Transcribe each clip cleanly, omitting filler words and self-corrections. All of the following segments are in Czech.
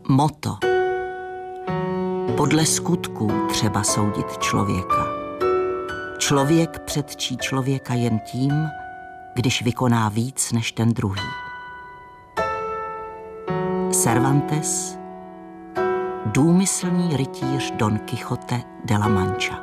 Motto. Podle skutků třeba soudit člověka. Člověk předčí člověka jen tím, když vykoná víc než ten druhý. Cervantes, důmyslný rytíř Don Quixote de la Mancha.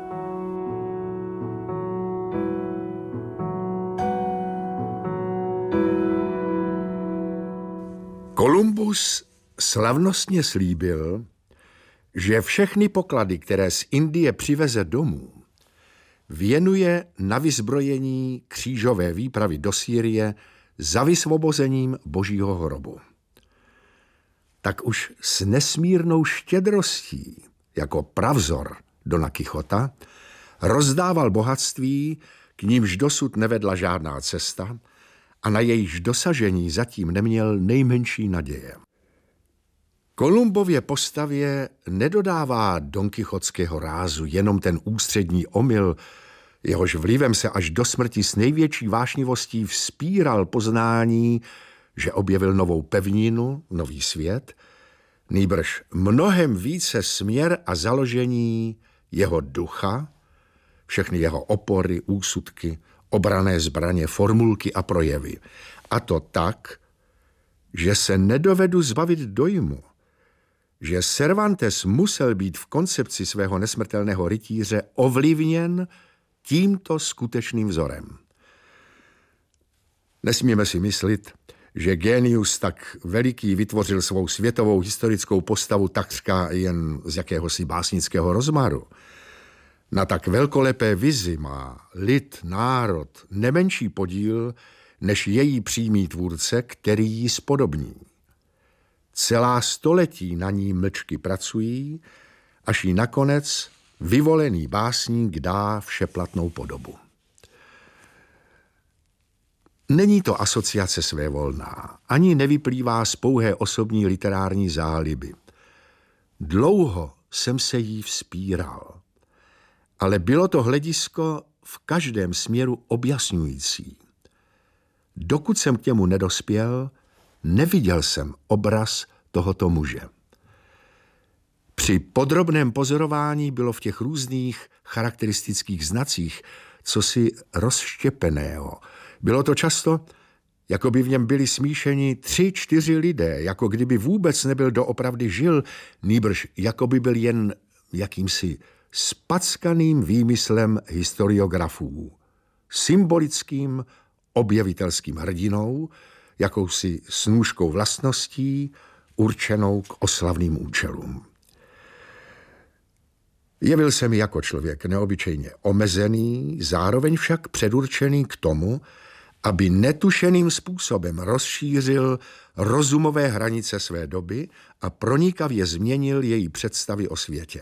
Kolumbus slavnostně slíbil, že všechny poklady, které z Indie přiveze domů, věnuje na vyzbrojení křížové výpravy do Sýrie za vysvobozením Božího hrobu. Tak už s nesmírnou štědrostí, jako pravzor Dona Quixota, rozdával bohatství, k nímž dosud nevedla žádná cesta a na jejíž dosažení zatím neměl nejmenší naděje. Kolumbově postavě nedodává donkichotského rázu jenom ten ústřední omyl, jehož vlivem se až do smrti s největší vášnivostí vzpíral poznání, že objevil novou pevninu, nový svět, nýbrž mnohem více směr a založení jeho ducha, všechny jeho opory, úsudky, obranné zbraně, formulky a projevy. A to tak, že se nedovedu zbavit dojmu, že Cervantes musel být v koncepci svého nesmrtelného rytíře ovlivněn tímto skutečným vzorem. Nesmíme si myslet, že génius tak veliký vytvořil svou světovou historickou postavu takřka jen z jakéhosi básnického rozmaru. Na tak velkolepé vizi má lid, národ nemenší podíl než její přímý tvůrce, který ji spodobní. Celá století na ní mlčky pracují, až jí nakonec vyvolený básník dá všeplatnou podobu. Není to asociace svévolná, ani nevyplývá z pouhé osobní literární záliby. Dlouho jsem se jí vzpíral, ale bylo to hledisko v každém směru objasňující. Dokud jsem k němu nedospěl, neviděl jsem obraz tohoto muže. Při podrobném pozorování bylo v těch různých charakteristických znacích cosi rozštěpeného. Bylo to často, jako by v něm byli smíšeni 3-4 lidé, jako kdyby vůbec nebyl doopravdy žil, nýbrž jako by byl jen jakýmsi spackaným výmyslem historiografů, symbolickým objevitelským hrdinou, jakousi snůškou vlastností, určenou k oslavným účelům. Jevil se mi jako člověk neobyčejně omezený, zároveň však předurčený k tomu, aby netušeným způsobem rozšířil rozumové hranice své doby a pronikavě změnil její představy o světě.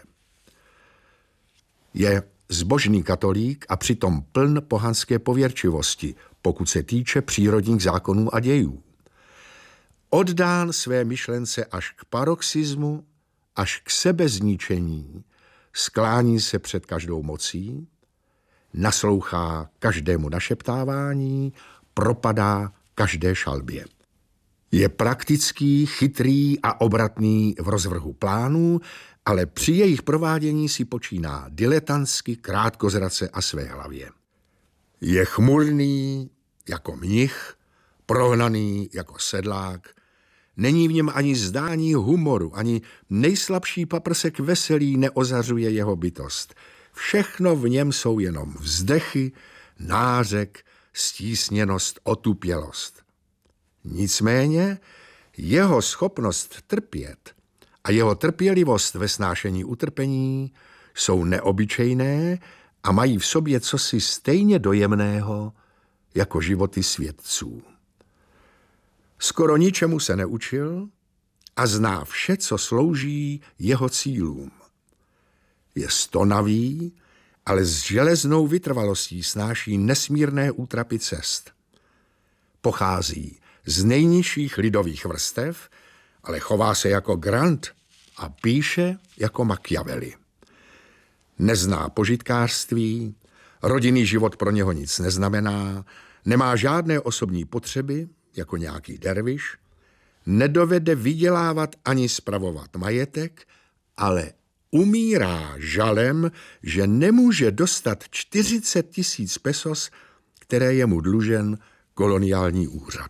Je zbožný katolík a přitom pln pohanské pověrčivosti, pokud se týče přírodních zákonů a dějů. Oddán své myšlence až k paroxismu, až k sebezničení, sklání se před každou mocí, naslouchá každému našeptávání, propadá každé šalbě. Je praktický, chytrý a obratný v rozvrhu plánů, ale při jejich provádění si počíná diletantsky, krátkozrace a svéhlavě. Je chmurný jako mnich, prohnaný jako sedlák, není v něm ani zdání humoru, ani nejslabší paprsek veselí neozařuje jeho bytost. Všechno v něm jsou jenom vzdechy, nářek, stísněnost, otupělost. Nicméně jeho schopnost trpět a jeho trpělivost ve snášení utrpení jsou neobyčejné a mají v sobě cosi stejně dojemného jako životy svědců. Skoro ničemu se neučil a zná vše, co slouží jeho cílům. Je stonavý, ale s železnou vytrvalostí snáší nesmírné útrapy cest. Pochází z nejnižších lidových vrstev, ale chová se jako Grant a píše jako Machiavelli. Nezná požitkářství, rodinný život pro něho nic neznamená, nemá žádné osobní potřeby, jako nějaký derviš, nedovede vydělávat ani spravovat majetek, ale umírá žalem, že nemůže dostat 40 000 pesos, které je mu dlužen koloniální úřad.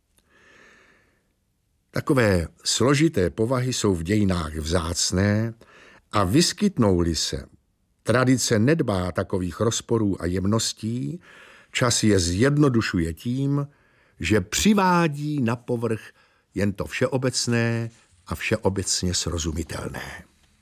Takové složité povahy jsou v dějinách vzácné a vyskytnou-li se, tradice nedbá takových rozporů a jemností, čas je zjednodušuje tím, že přivádí na povrch jen to všeobecné a všeobecně srozumitelné.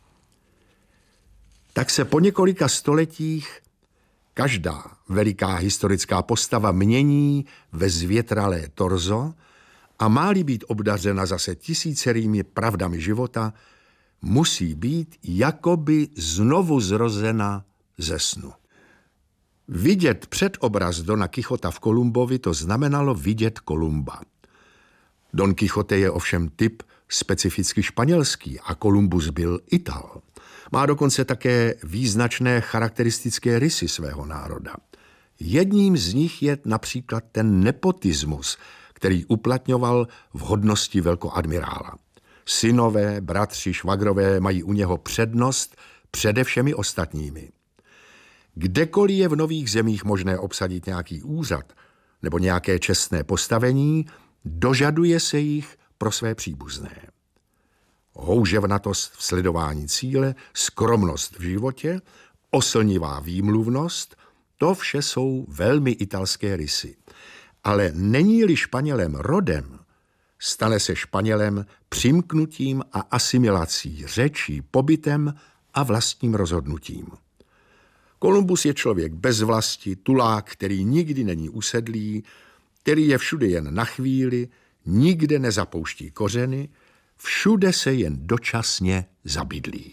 Tak se po několika stoletích každá veliká historická postava mění ve zvětralé torzo a má-li být obdařena zase tisícerými pravdami života, musí být jakoby znovu zrozena ze snu. Vidět předobraz Dona Kichota v Kolumbovi to znamenalo vidět Kolumba. Don Kichote je ovšem typ specificky španělský a Kolumbus byl Ital. Má dokonce také význačné charakteristické rysy svého národa. Jedním z nich je například ten nepotismus, který uplatňoval v hodnosti velkoadmirála. Synové, bratři, švagrové mají u něho přednost přede všemi ostatními. Kdekoliv je v nových zemích možné obsadit nějaký úřad nebo nějaké čestné postavení, dožaduje se jich pro své příbuzné. Houževnatost v sledování cíle, skromnost v životě, oslnivá výmluvnost, to vše jsou velmi italské rysy. Ale není-li Španělem rodem, stane se Španělem přimknutím a asimilací řečí, pobytem a vlastním rozhodnutím. Kolumbus je člověk bez vlasti, tulák, který nikdy není usedlý, který je všude jen na chvíli, nikde nezapouští kořeny, všude se jen dočasně zabydlí.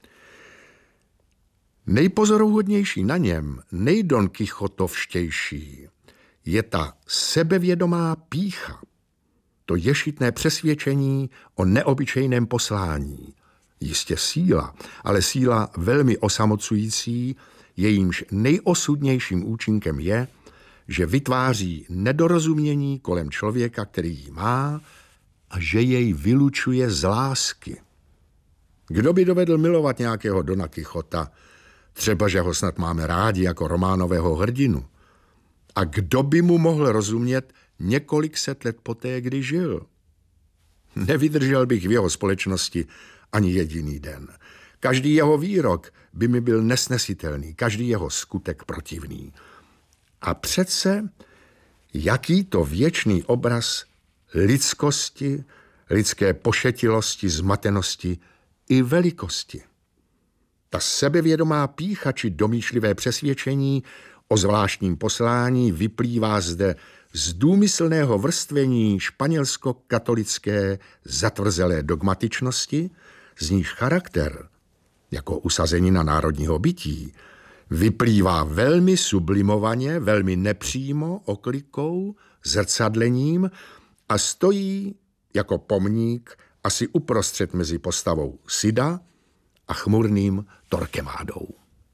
Nejpozoruhodnější na něm, nejdon Kichotovštější, je ta sebevědomá pýcha, to ješitné přesvědčení o neobyčejném poslání. Jistě síla, ale síla velmi osamocující, jejímž nejosudnějším účinkem je, že vytváří nedorozumění kolem člověka, který ji má, a že jej vylučuje z lásky. Kdo by dovedl milovat nějakého Dona Kichota, třeba že ho snad máme rádi jako románového hrdinu? A kdo by mu mohl rozumět několik set let poté, kdy žil? Nevydržel bych v jeho společnosti ani jediný den. Každý jeho výrok by mi byl nesnesitelný, každý jeho skutek protivný. A přece, jaký to věčný obraz lidskosti, lidské pošetilosti, zmatenosti i velikosti. Ta sebevědomá pýcha či domýšlivé přesvědčení o zvláštním poslání vyplývá zde z důmyslného vrstvení španělsko-katolické zatvrzelé dogmatičnosti, z níž charakter, jako usazenina národního bytí, vyplývá velmi sublimovaně, velmi nepřímo, oklikou, zrcadlením a stojí jako pomník asi uprostřed mezi postavou Cida a chmurným Torquemádou.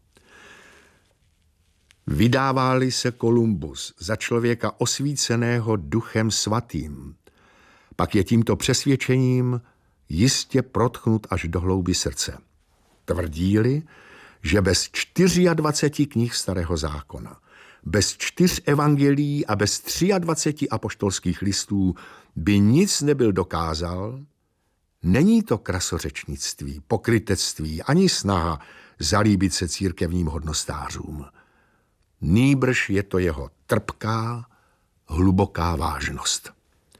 Vydává-li se Kolumbus za člověka osvíceného Duchem svatým, pak je tímto přesvědčením jistě protchnut až do hloubi srdce. Tvrdí-li, že bez 24 knih Starého zákona, bez 4 evangelií a bez 23 apoštolských listů by nic nebyl dokázal, není to krasořečnictví, pokrytectví ani snaha zalíbit se církevním hodnostářům. Nýbrž je to jeho trpká, hluboká vážnost.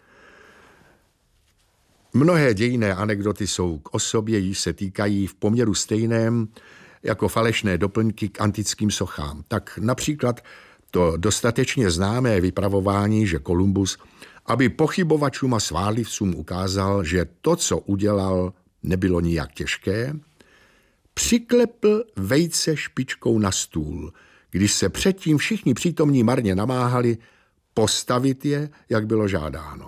Mnohé dějinné anekdoty jsou k osobě, již se týkají v poměru stejném jako falešné doplňky k antickým sochám. Tak například to dostatečně známé vypravování, že Kolumbus, aby pochybovačům a svádlivcům ukázal, že to, co udělal, nebylo nijak těžké, přiklepl vejce špičkou na stůl, když se předtím všichni přítomní marně namáhali postavit je, jak bylo žádáno.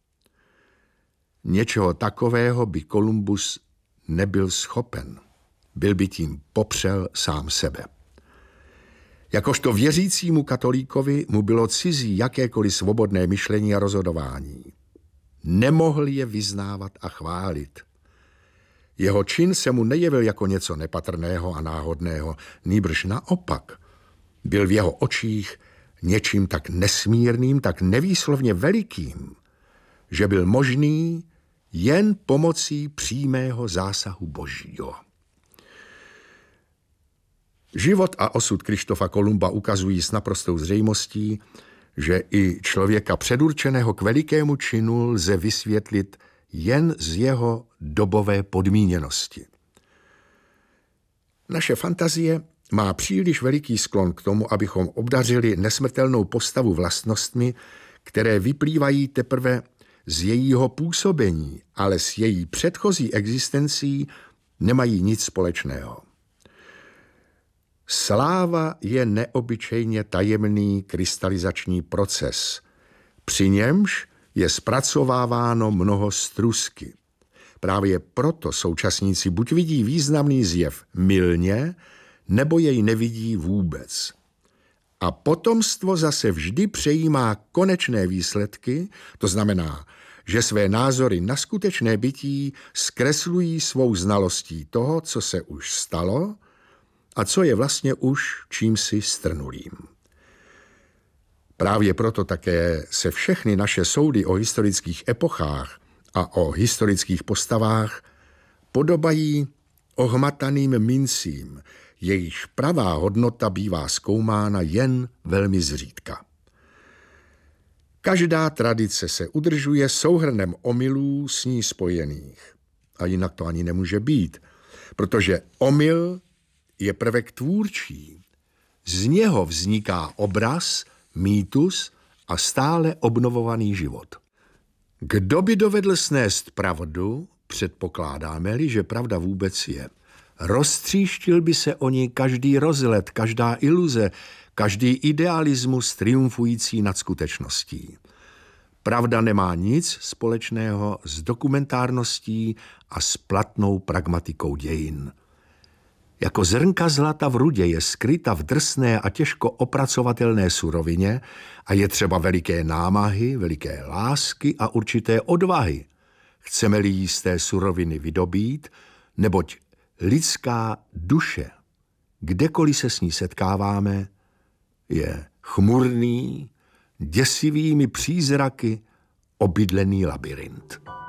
Něčeho takového by Kolumbus nebyl schopen. Byl by tím popřel sám sebe. Jakožto věřícímu katolíkovi mu bylo cizí jakékoliv svobodné myšlení a rozhodování. nemohl je vyznávat a chválit. Jeho čin se mu nejevil jako něco nepatrného a náhodného, nýbrž naopak. Byl v jeho očích něčím tak nesmírným, tak nevýslovně velikým, že byl možný jen pomocí přímého zásahu Božího. Život a osud Krištofa Kolumba ukazují s naprostou zřejmostí, že i člověka předurčeného k velikému činu lze vysvětlit jen z jeho dobové podmíněnosti. Naše fantazie má příliš veliký sklon k tomu, abychom obdařili nesmrtelnou postavu vlastnostmi, které vyplývají teprve z jejího působení, ale s její předchozí existencí nemají nic společného. Sláva je neobyčejně tajemný krystalizační proces, při němž je zpracováváno mnoho strusky. Právě proto současníci buď vidí významný zjev mylně, nebo jej nevidí vůbec. A potomstvo zase vždy přejímá konečné výsledky, to znamená, že své názory na skutečné bytí zkreslují svou znalostí toho, co se už stalo a co je vlastně už čímsi strnulým. Právě proto také se všechny naše soudy o historických epochách a o historických postavách podobají ohmataným mincím, jejichž pravá hodnota bývá zkoumána jen velmi zřídka. Každá tradice se udržuje souhrnem omylů s ní spojených. A jinak to ani nemůže být, protože omyl je prvek tvůrčí. Z něho vzniká obraz, mýtus a stále obnovovaný život. Kdo by dovedl snést pravdu, předpokládáme-li, že pravda vůbec je. Roztříštil by se o ní každý rozlet, každá iluze, každý idealismus triumfující nad skutečností. Pravda nemá nic společného s dokumentárností a s platnou pragmatikou dějin. Jako zrnka zlata v rudě je skryta v drsné a těžko opracovatelné surovině a je třeba veliké námahy, veliké lásky a určité odvahy. Chceme-li jí z té suroviny vydobít, neboť lidská duše, kdekoliv se s ní setkáváme, je chmurný, děsivými přízraky obydlený labyrint.